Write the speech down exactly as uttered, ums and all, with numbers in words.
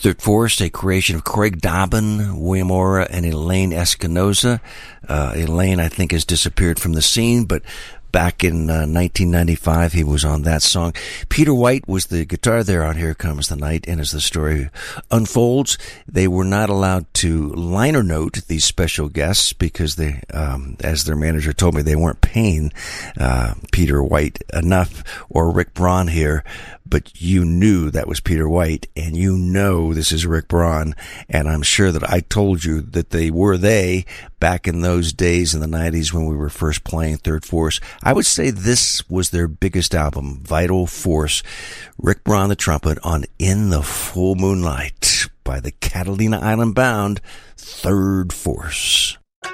Third Force, a creation of Craig Dobbin, William Ora, and Elaine Espinosa. Uh, Elaine, I think, has disappeared from the scene, but back in uh, nineteen ninety-five, he was on that song. Peter White was the guitar there on Here Comes the Night, and as the story unfolds, they were not allowed to liner note these special guests because they, um, as their manager told me, they weren't paying uh, Peter White enough, or Rick Braun here, but you knew that was Peter White, and you know this is Rick Braun, and I'm sure that I told you that they were they back in those days in the nineties when we were first playing Third Force. I would say this was their biggest album, Vital Force. Rick Braun, the trumpet, on In the Full Moonlight by the Catalina Island Bound Third Force.